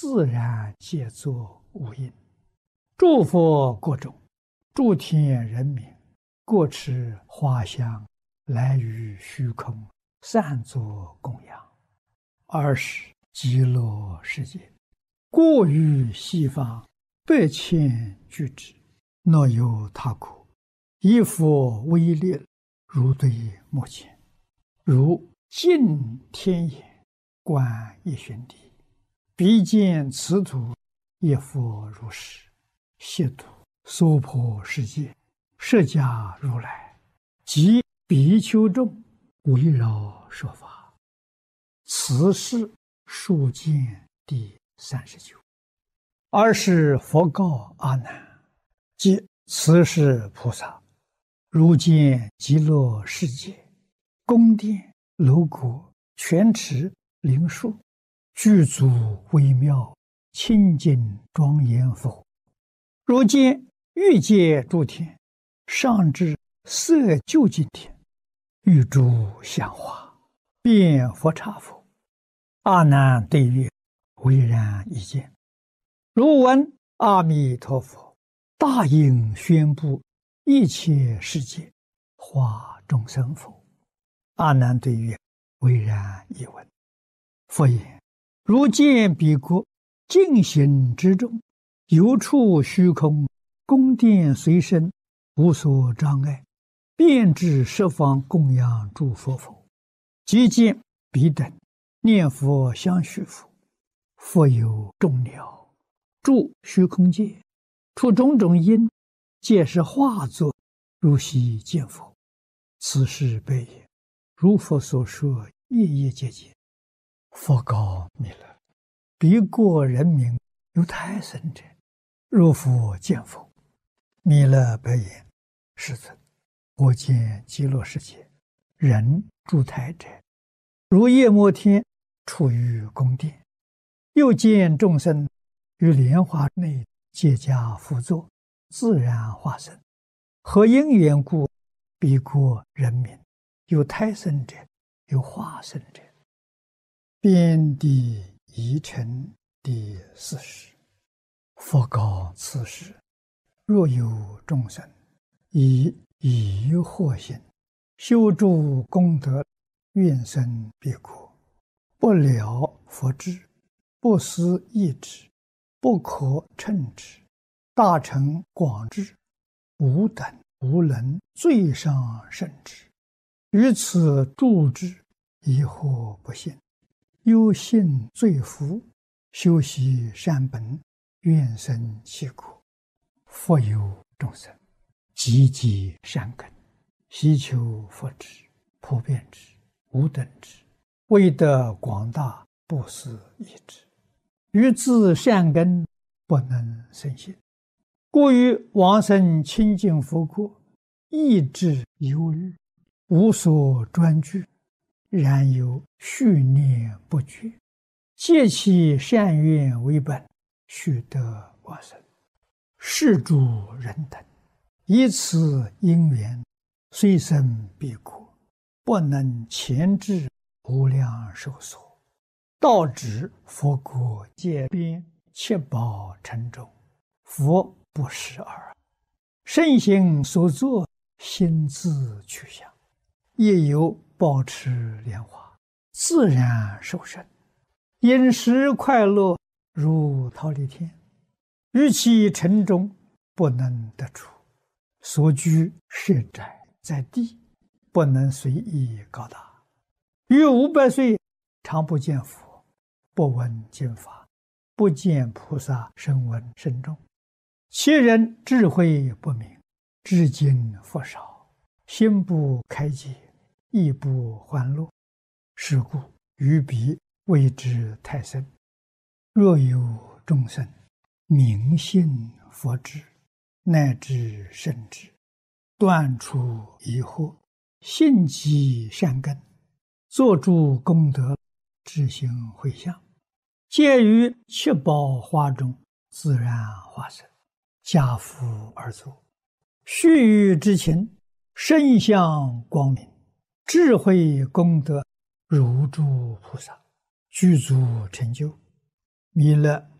自然皆作无因。诸佛国中，诸天人民，各持花香，来于虚空，散作供养。尔时极乐世界，过于西方8,000俱之，若有他国，以佛威力，如对目前，如尽天眼，观一旬地，必见此土，一佛如是，悉土娑婆世界，释迦如来及比丘众围绕说法。此是数见第39。尔时佛告阿难：即此是菩萨，如见极乐世界，宫殿楼阁、泉池、灵树，具足微妙，清净庄严佛。如见欲界诸天，上至色究竟天，欲诸香花，遍佛刹佛。阿难对曰：唯然一见。如闻阿弥陀佛大应宣布一切世界化众生否？阿难对曰：唯然一闻。佛言：如见彼国净行之中，有处虚空，宫殿随身，无所障碍，遍至十方供养诸佛否？即见彼等念佛相续佛，佛有众鸟住虚空界，出种种因，皆是化作，如昔见佛。此事悲也。如佛所说，夜夜皆见。佛告弥勒：彼国人民有胎生者，如佛见佛。弥勒白言：世尊，我见极乐世界人住胎者，如夜摩天处于宫殿，又见众生于莲花内皆加辅佐，自然化身。何因缘故？彼国人民有胎生者，有化身者。遍地遗尘第40。佛告此时：若有众生以疑惑心修诸功德，愿生彼国，不了佛智，不思议之，不可称之，大乘广智，无等无能，最上甚至。于此住之，疑惑不信，忧信罪福，修习善本，愿生其国。佛有众生，积极善根，希求佛智，普遍之，无等之，为得广大，不思议之。于自善根不能生信，故于往生清净佛国，意志忧虑，无所专具，然有续念不绝，借其善愿为本，须得往生。是诸人等以此因缘，虽生彼国，不能前至无量寿所，到指佛国界边七宝城中，佛不识耳。圣行所作，心自去向，亦有保持莲花，自然受生，饮食快乐，如忉利天。于其城中不能得出，所居设宅在地，不能随意高大。于500岁常不见佛，不闻经法，不见菩萨声闻声众。其人智慧不明，知经佛少，心不开解，亦不欢乐。是故于彼谓之胎生。若有众生明信佛智，乃至圣智，断除疑惑，信积善根，作诸功德，知行回向，皆于七宝花中自然化身，家父而作。须臾之情，身相光明，智慧功德如诸菩萨，具足成就。 弥勒